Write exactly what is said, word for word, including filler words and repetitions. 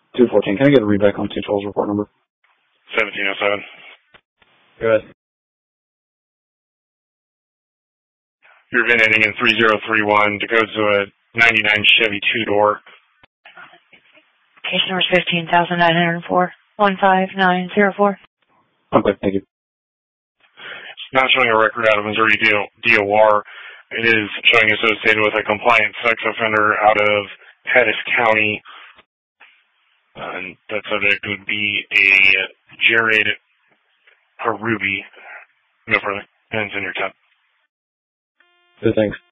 two fourteen. Can I get a read back on two twelve's report number? seventeen oh seven. Go ahead. Your V I N ending in three zero three one to go to a ninety-nine Chevy two-door. Case number is fifteen thousand nine hundred four, one five nine zero four. Okay, thank you. It's not showing a record out of Missouri D O R. It is showing associated with a compliant sex offender out of Pettis County. Uh, and that subject would be a Jared Harubi. No further. And it's in your tab. Good, thanks.